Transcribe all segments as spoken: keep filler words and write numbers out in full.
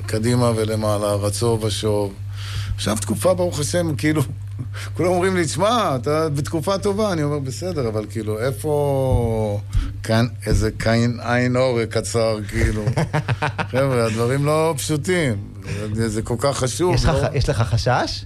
קדימה ולמעלה, רצו ושוב. עכשיו תקופה ברוך השם, כאילו, כולם אומרים לי, תשמע, אתה בתקופה טובה, אני אומר, בסדר, אבל כאילו, איפה כאן, איזה כאין עין אור קצר, כאילו. חבר'ה, הדברים לא פשוטים, זה, זה כל כך חשוב. יש, לא? לך, יש לך חשש?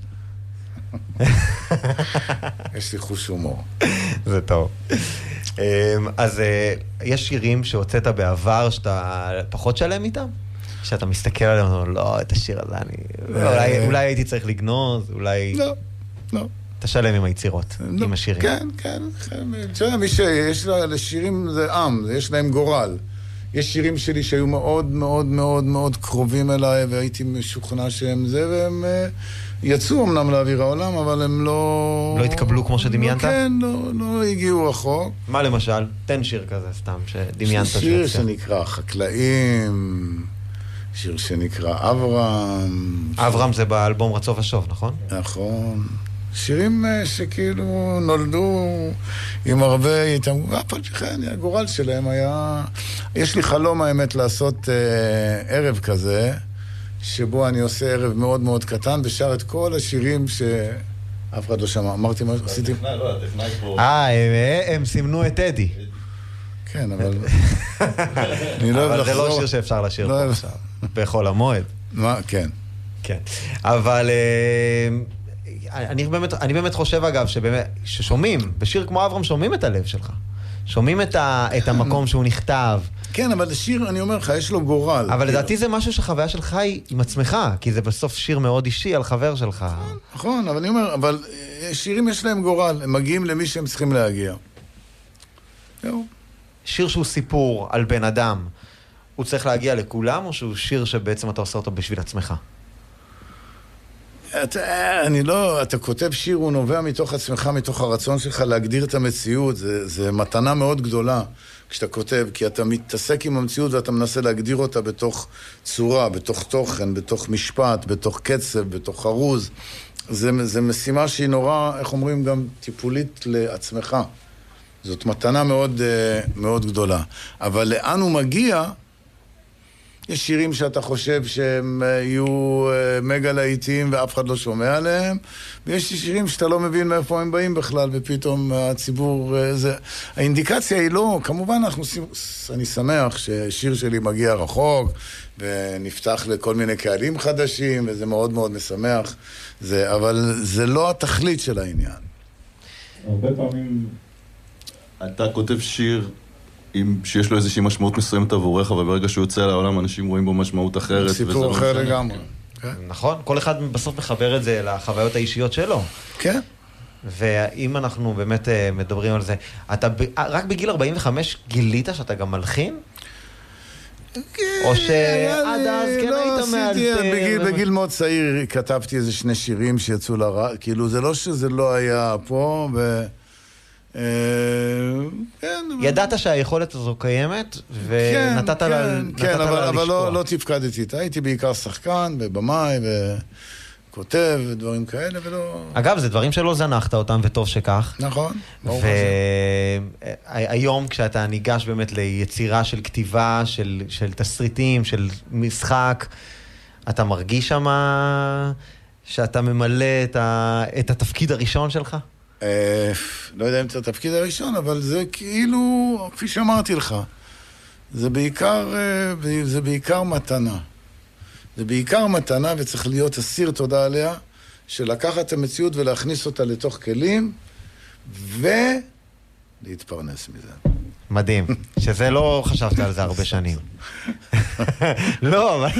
יש לי חוש הומור. זה טוב. אז יש שירים שהוצאת בעבר שאתה פחות שלם איתם? שאתה מסתכל עליהם, לא, את השיר הזה, אני... אולי, אולי הייתי צריך לגנוז, אולי... לא, לא. אתה שלם עם היצירות, לא, עם השירים. כן, כן. תראה, מי שיש לשירים זה עם, יש להם גורל. יש שירים שלי שהיו מאוד מאוד מאוד מאוד קרובים אליי, והייתי משוכנע שהם זה, והם יצאו אמנם לאוויר העולם, אבל הם לא... לא התקבלו כמו שדמיינת? לא, כן, לא, לא הגיעו רחוק. מה למשל? תן שיר כזה סתם, שדמיינת. שיר שנקרא חקלאים, שיר שנקרא אברהם. אברהם זה באלבום רצו ושוב, נכון? נכון. שירים שכאילו נולדו עם הרבה איתם, אבל שכן, הגורל שלהם היה... יש לי חלום האמת לעשות אה, ערב כזה, שבו אני עושה ערב מאוד מאוד קטן, ושר את כל השירים שאף אחד לא שמע. אמרתי מה עשיתי? לא, הטכנאי פה... אה, הם סימנו את טדי. כן, אבל... אני לא אוהב לחזור. אבל זה לא שיר שאפשר לשיר פה עכשיו. בחול המועד. מה? כן. כן. אבל... אני באמת, אני באמת חושב אגב שבאמת, ששומעים, בשיר כמו אברהם שומעים את הלב שלך. שומעים את, ה, את המקום שהוא נכתב. כן, אבל השיר, אני אומר לך, יש לו גורל. אבל לדעתי זה משהו שחוויה שלך היא עם עצמך, כי זה בסוף שיר מאוד אישי על חבר שלך. נכון, אבל אני אומר, אבל שירים יש להם גורל, הם מגיעים למי שהם צריכים להגיע. זהו. שיר שהוא סיפור על בן אדם, הוא צריך להגיע לכולם, או שהוא שיר שבעצם אתה עושה אותו בשביל עצמך? אתה, אני לא, אתה כותב שיר, הוא נובע מתוך עצמך, מתוך הרצון שלך להגדיר את המציאות, זה, זה מתנה מאוד גדולה כשאתה כותב, כי אתה מתעסק עם המציאות ואתה מנסה להגדיר אותה בתוך צורה, בתוך תוכן, בתוך משפט, בתוך קצב, בתוך חרוז. זה, זה משימה שהיא נורא, איך אומרים, גם טיפולית לעצמך. זאת מתנה מאוד, מאוד גדולה. אבל לאן הוא מגיע... יש שירים שאתה חושב שהם יהיו מגה להיטים ואף אחד לא שומע עליהם, ויש שירים שאתה לא מבין מאיפה הם באים בכלל, ופתאום הציבור... זה... האינדיקציה היא לא... כמובן, אנחנו... אני שמח ששיר שלי מגיע רחוק, ונפתח לכל מיני קהלים חדשים, וזה מאוד מאוד משמח, זה... אבל זה לא התכלית של העניין. הרבה פעמים אתה כותב שיר... שיש לו איזושהי משמעות מסוימת עבורך, אבל ברגע שהוא יוצא לעולם, אנשים רואים בו משמעות אחרת. סיפור אחר לגמרי. נכון, כל אחד בסוף מחבר את זה לחוויות האישיות שלו. כן. ואם אנחנו באמת מדברים על זה, אתה רק בגיל ארבעים וחמש גילית שאתה גם מלחין? או שעד אז כן היית מאלתר? בגיל מאוד צעיר כתבתי איזה שני שירים שיצאו לרע, כאילו זה לא שזה לא היה פה, ו... ידעת שהיכולת הזו קיימת ונתת לה לשקוע. כן, אבל לא תפקדתי איתה, הייתי בעיקר שחקן ובמאי וכותב ודברים כאלה ולא... אגב, זה דברים שלא זנחת אותם וטוב שכך. נכון. והיום כשאתה ניגש באמת ליצירה של כתיבה, של תסריטים, של משחק, אתה מרגיש שמה שאתה ממלא את התפקיד הראשון שלך? לא יודע אם זה התפקיד הראשון, אבל זה כאילו, כפי שאמרתי לך, זה בעיקר, זה בעיקר מתנה. זה בעיקר מתנה, וצריך להיות אסיר תודה עליה, שלקחת את המציאות ולהכניס אותה לתוך כלים, ולהתפרנס מזה. מדהים, שזה לא חשבת על זה הרבה שנים. לא, אבל...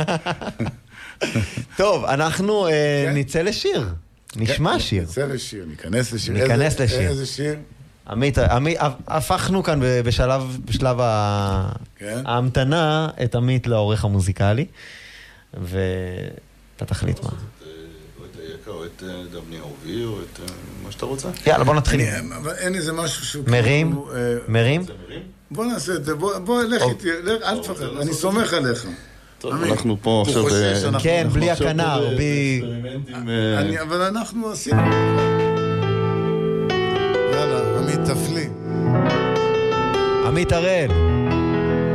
טוב, אנחנו נצא לשיר. נשמע שיר. נצא לשיר, ניכנס לשיר. ניכנס לשיר. איזה שיר? עמית, הפכנו כאן בשלב, בשלב ההמתנה את עמית לעורך המוזיקלי, ואתה תחליט מה. או את היקה, או את דבני אהובי, או את מה שאתה רוצה. יאללה, בוא נתחיל. אבל אין איזה משהו שהוא... מרים? מרים? בוא נעשה את זה, בוא, לך איתי, אל תפחד, אני סומך עליך. טוב, אנחנו פה עכשיו... כן, בלי הכנר, בי... אבל אנחנו עשינו... יאללה, עמית תפלי. עמית הראל.